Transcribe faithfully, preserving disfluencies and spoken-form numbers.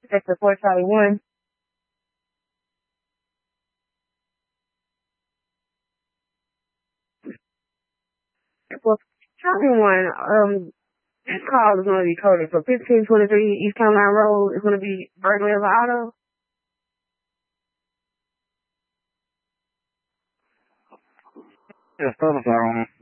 Sector four Charlie one. Well, Charlie one, um, this call is going to be coded. So fifteen twenty-three East Carolina Road is going to be burglary of an auto. Yeah, start the fire on him.